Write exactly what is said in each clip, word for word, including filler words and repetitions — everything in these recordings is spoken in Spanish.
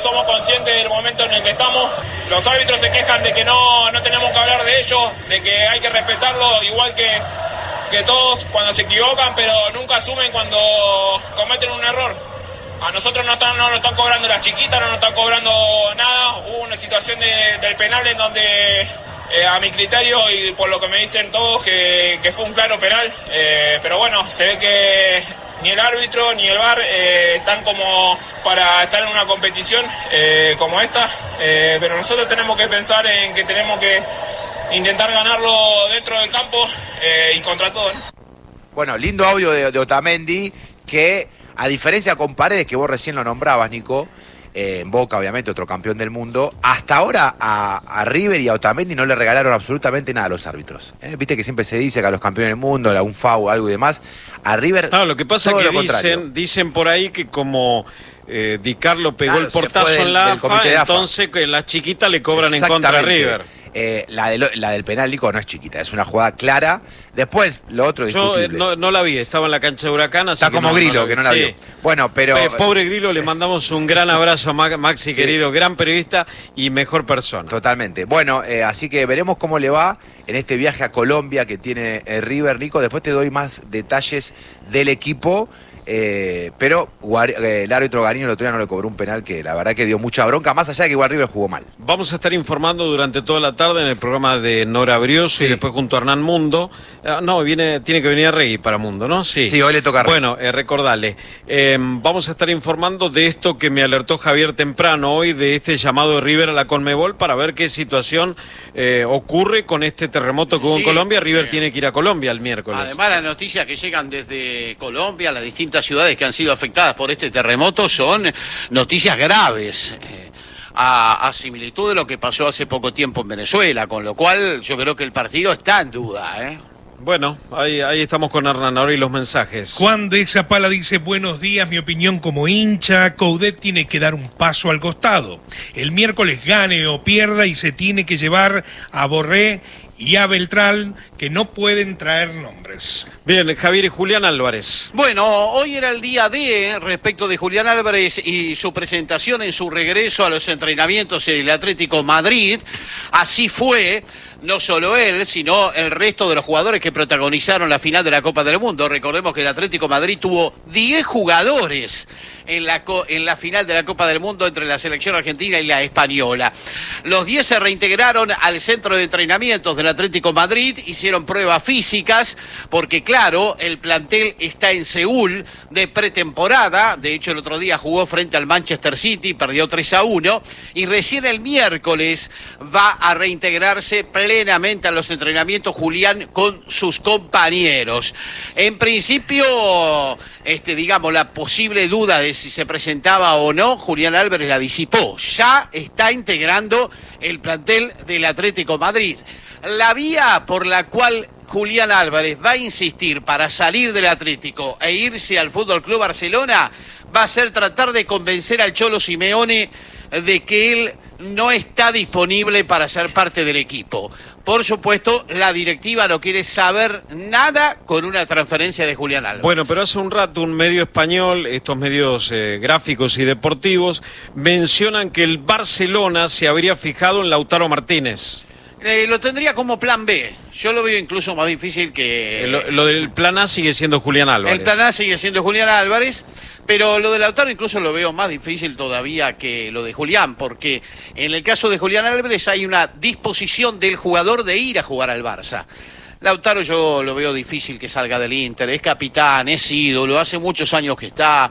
somos conscientes del momento en el que estamos. Los árbitros se quejan de que no, no tenemos que hablar de ellos, de que hay que respetarlo igual que, que todos cuando se equivocan, pero nunca asumen cuando cometen un error. A nosotros no, están, no nos están cobrando las chiquitas, no nos están cobrando nada. Hubo una situación de, del penal en donde, eh, a mi criterio y por lo que me dicen todos, que, que fue un claro penal. Eh, pero bueno, se ve que ni el árbitro ni el V A R eh, están como para estar en una competición eh, como esta. Eh, pero nosotros tenemos que pensar en que tenemos que intentar ganarlo dentro del campo eh, y contra todo, ¿no? Bueno, lindo audio de, de Otamendi, que a diferencia con Paredes, que vos recién lo nombrabas, Nico, eh, en Boca, obviamente, otro campeón del mundo, hasta ahora a, a River y a Otamendi no le regalaron absolutamente nada a los árbitros. ¿Eh? Viste que siempre se dice que a los campeones del mundo, a un F A U, algo y demás, a River... No, lo que pasa es que dicen, dicen por ahí que como... Eh, Di Carlo pegó claro, el portazo del, en la A F A, entonces en la chiquita le cobran en contra a River. Eh, la, de lo, la del penal, Nico, no es chiquita, es una jugada clara. Después, lo otro discutible. Yo eh, no, no la vi, estaba en la cancha de Huracán. Así Está que como no, Grillo, no que no la sí. vio. Bueno, pero... Eh, pobre Grillo, le mandamos un gran abrazo a Maxi, sí. Querido, gran periodista y mejor persona. Totalmente. Bueno, eh, así que veremos cómo le va en este viaje a Colombia que tiene eh, River, Nico. Después te doy más detalles del equipo. Eh, pero el árbitro Garín el otro día no le cobró un penal que la verdad que dio mucha bronca, más allá de que igual River jugó mal. Vamos a estar informando durante toda la tarde en el programa de Nora Brioso sí. Y después junto a Hernán Mundo. Eh, no, viene, tiene que venir a Regui para Mundo, ¿no? Sí, sí, hoy le toca a Regui. Bueno, eh, recordale, eh, vamos a estar informando de esto que me alertó Javier temprano hoy, de este llamado de River a la Conmebol para ver qué situación eh, ocurre con este terremoto que hubo sí, en Colombia. River eh, tiene que ir a Colombia el miércoles. Además, las noticias que llegan desde Colombia, las distintas ciudades que han sido afectadas por este terremoto son noticias graves, eh, a, a similitud de lo que pasó hace poco tiempo en Venezuela, con lo cual yo creo que el partido está en duda, ¿eh? Bueno, ahí, ahí estamos con Hernán ahora y los mensajes. Juan de Zapala dice, buenos días, mi opinión como hincha, Coudet tiene que dar un paso al costado. El miércoles gane o pierda y se tiene que llevar a Borré y a Beltrán, que no pueden traer nombres. Bien, Javier y Julián Álvarez. Bueno, hoy era el día D respecto de Julián Álvarez y su presentación en su regreso a los entrenamientos en el Atlético Madrid. Así fue, no solo él, sino el resto de los jugadores que protagonizaron la final de la Copa del Mundo. Recordemos que el Atlético Madrid tuvo diez jugadores en la, en la final de la Copa del Mundo entre la selección argentina y la española. Los diez se reintegraron al centro de entrenamientos del Atlético Madrid, hicieron pruebas físicas, porque claro, el plantel está en Seúl de pretemporada. De hecho, el otro día jugó frente al Manchester City, perdió tres a uno, y recién el miércoles va a reintegrarse plenamente a los entrenamientos Julián con sus compañeros. En principio, este, digamos, la posible duda de si se presentaba o no, Julián Álvarez la disipó. Ya está integrando el plantel del Atlético Madrid. La vía por la cual Julián Álvarez va a insistir para salir del Atlético e irse al Fútbol Club Barcelona va a ser tratar de convencer al Cholo Simeone de que él no está disponible para ser parte del equipo. Por supuesto, la directiva no quiere saber nada con una transferencia de Julián Álvarez. Bueno, pero hace un rato un medio español, estos medios eh, gráficos y deportivos, mencionan que el Barcelona se habría fijado en Lautaro Martínez. Eh, lo tendría como plan B. Yo lo veo incluso más difícil que... Eh, lo, lo del plan A sigue siendo Julián Álvarez. El plan A sigue siendo Julián Álvarez, pero lo de Lautaro incluso lo veo más difícil todavía que lo de Julián, porque en el caso de Julián Álvarez hay una disposición del jugador de ir a jugar al Barça. Lautaro yo lo veo difícil que salga del Inter, es capitán, es ídolo, hace muchos años que está,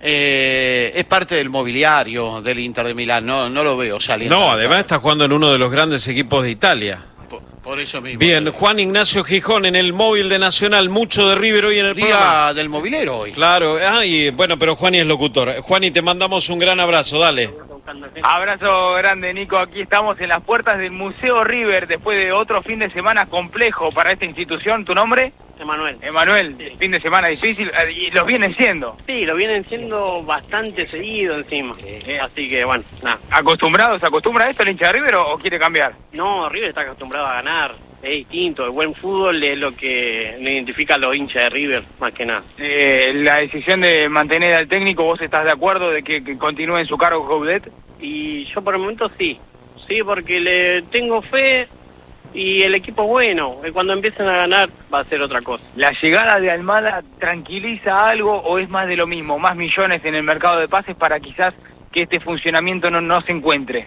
eh, es parte del mobiliario del Inter de Milán, no, no lo veo saliendo. No, además está jugando en uno de los grandes equipos de Italia. Por, por eso mismo. Bien, Juan Ignacio Gijón en el móvil de Nacional, mucho de River hoy en el Día programa. del mobilero hoy. Claro, ah, y, bueno, pero Juani es locutor. Juani, te mandamos un gran abrazo, dale. Abrazo grande, Nico. Aquí estamos en las puertas del Museo River después de otro fin de semana complejo para esta institución. ¿Tu nombre? Emanuel. Emanuel, sí. Fin de semana difícil. ¿Y los vienen siendo? Sí, lo vienen siendo bastante seguido encima. Sí. Así que, bueno, nada. ¿Acostumbrado? ¿Se acostumbra a esto el hincha de River o, o quiere cambiar? No, River está acostumbrado a ganar. Es distinto. El buen fútbol es lo que me identifica a los hinchas de River, más que nada. Eh, la decisión de mantener al técnico, ¿vos estás de acuerdo de que, que continúe en su cargo Coudet? y yo por el momento sí, sí, porque le tengo fe y el equipo es bueno. Cuando empiecen a ganar va a ser otra cosa. ¿La llegada de Almada tranquiliza algo o es más de lo mismo? Más millones en el mercado de pases para quizás que este funcionamiento no, no se encuentre.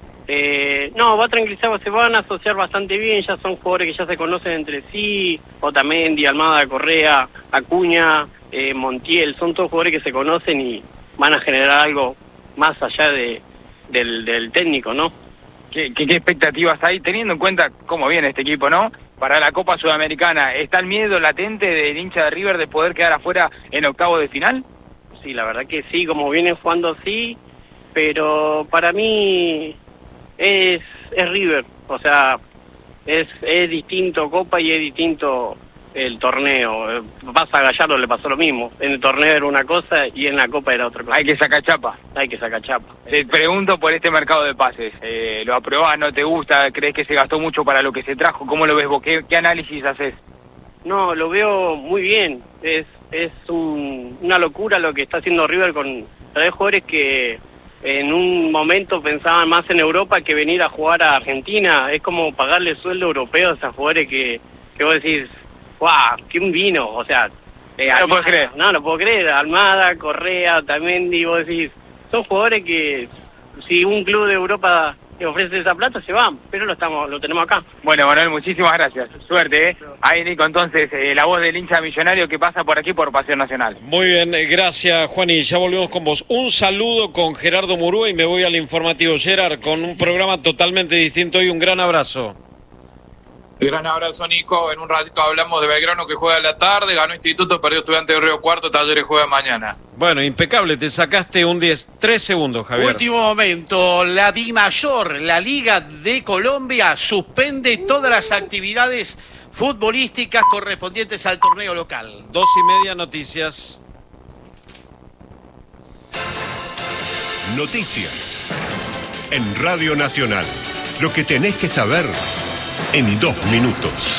Eh, no, va a tranquilizar, se van a asociar bastante bien, ya son jugadores que ya se conocen entre sí, Otamendi, Almada, Correa, Acuña, eh, Montiel, son todos jugadores que se conocen y van a generar algo más allá de, del, del técnico, ¿no? ¿Qué, qué, ¿Qué expectativas hay, teniendo en cuenta cómo viene este equipo, no? Para la Copa Sudamericana, ¿está el miedo latente del hincha de River de poder quedar afuera en octavo de final? Sí, la verdad que sí, como vienen jugando sí, pero para mí es, es River, o sea, es, es distinto Copa y es distinto el torneo. Pasa a Gallardo, le pasó lo mismo, en el torneo era una cosa y en la Copa era otra cosa. Hay que sacar chapa. Hay que sacar chapa. Te pregunto por este mercado de pases, eh, ¿lo aprobás, no te gusta, crees que se gastó mucho para lo que se trajo? ¿Cómo lo ves vos? ¿Qué, qué análisis haces? No, lo veo muy bien, es, es un, una locura lo que está haciendo River con tres jugadores que en un momento pensaban más en Europa que venir a jugar a Argentina. Es como pagarle sueldo europeo a esos jugadores que, que vos decís, ¡guau! ¡Qué un vino! O sea, eh, no lo puedo creer. No, no puedo creer. Almada, Correa, Otamendi, vos decís, son jugadores que si un club de Europa te ofrece esa plata se van, pero lo estamos lo tenemos acá. Bueno, Manuel, muchísimas gracias. Suerte, ¿eh? Ahí, Nico, entonces, eh, la voz del hincha millonario que pasa por aquí por Pasión Nacional. Muy bien, eh, gracias, Juan, y ya volvemos con vos. Un saludo con Gerardo Murúa y me voy al informativo. Gerard, con un programa totalmente distinto y un gran abrazo. Gran abrazo, Nico. En un ratito hablamos de Belgrano, que juega a la tarde, ganó Instituto, perdió Estudiante de Río Cuarto, Talleres juega mañana. Bueno, impecable, te sacaste un diez, tres segundos, Javier. Último momento, la DIMAYOR, la Liga de Colombia, suspende todas las actividades futbolísticas correspondientes al torneo local. Dos y media, noticias. Noticias en Radio Nacional. Lo que tenés que saber en dos minutos.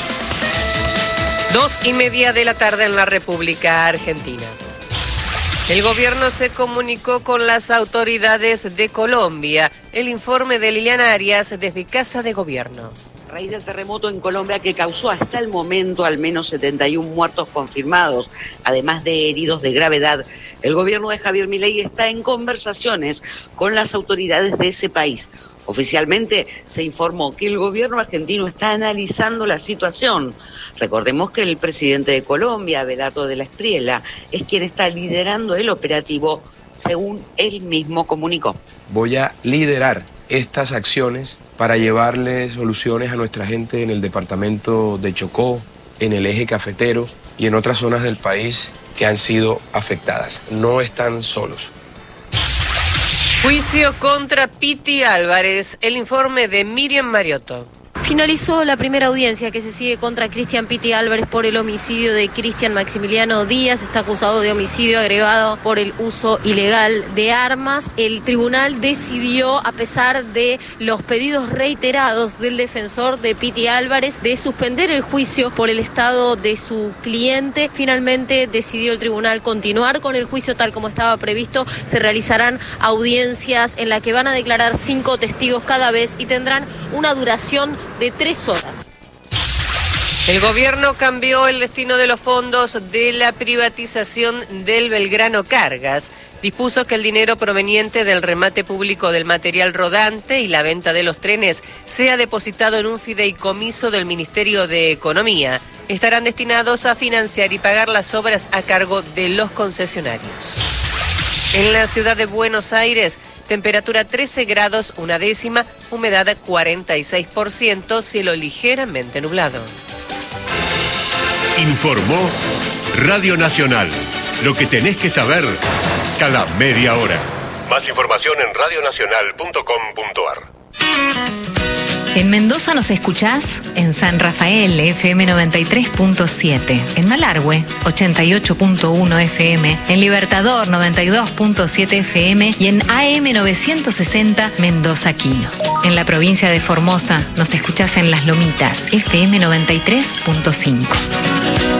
Dos y media de la tarde en la República Argentina. El gobierno se comunicó con las autoridades de Colombia. El informe de Liliana Arias desde Casa de Gobierno. A raíz del terremoto en Colombia que causó hasta el momento al menos setenta y uno muertos confirmados, además de heridos de gravedad, el gobierno de Javier Milei está en conversaciones con las autoridades de ese país. Oficialmente se informó que el gobierno argentino está analizando la situación. Recordemos que el presidente de Colombia, Abelardo de la Espriella, es quien está liderando el operativo, según él mismo comunicó. Voy a liderar estas acciones para llevarle soluciones a nuestra gente en el departamento de Chocó, en el eje cafetero y en otras zonas del país que han sido afectadas. No están solos. Juicio contra Piti Álvarez. El informe de Miriam Mariotto. Finalizó la primera audiencia que se sigue contra Cristian Piti Álvarez por el homicidio de Cristian Maximiliano Díaz. Está acusado de homicidio agravado por el uso ilegal de armas. El tribunal decidió, a pesar de los pedidos reiterados del defensor de Piti Álvarez, de suspender el juicio por el estado de su cliente. Finalmente decidió el tribunal continuar con el juicio tal como estaba previsto. Se realizarán audiencias en las que van a declarar cinco testigos cada vez y tendrán una duración de tres horas. El gobierno cambió el destino de los fondos de la privatización del Belgrano Cargas. Dispuso que el dinero proveniente del remate público del material rodante y la venta de los trenes sea depositado en un fideicomiso del Ministerio de Economía. Estarán destinados a financiar y pagar las obras a cargo de los concesionarios. En la ciudad de Buenos Aires, temperatura trece grados, una décima, humedad cuarenta y seis por ciento, cielo ligeramente nublado. Informó Radio Nacional. Lo que tenés que saber cada media hora. Más información en radio nacional punto com punto a r. En Mendoza nos escuchás en San Rafael, F M noventa y tres punto siete. En Malargüe, ochenta y ocho punto uno F M. En Libertador, noventa y dos punto siete F M. Y en A M novecientos sesenta, Mendoza Quino. En la provincia de Formosa nos escuchás en Las Lomitas, F M noventa y tres punto cinco.